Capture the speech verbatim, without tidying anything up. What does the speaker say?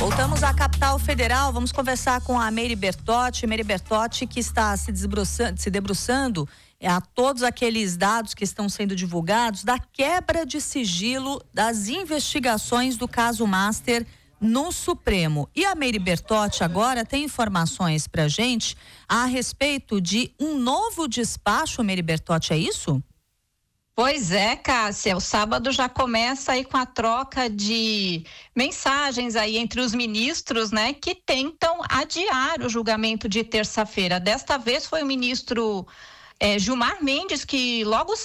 Voltamos à capital federal, vamos conversar com a Meire Bertotti, Meire Bertotti que está se debruçando, se debruçando é, a todos aqueles dados que estão sendo divulgados da quebra de sigilo das investigações do caso Master no Supremo. E a Meire Bertotti agora tem informações pra gente a respeito de um novo despacho, Meire Bertotti, é isso? Pois é, Cássia, o sábado já começa aí com a troca de mensagens aí entre os ministros, né, que tentam adiar o julgamento de terça-feira. Desta vez foi o ministro eh, Gilmar Mendes que logo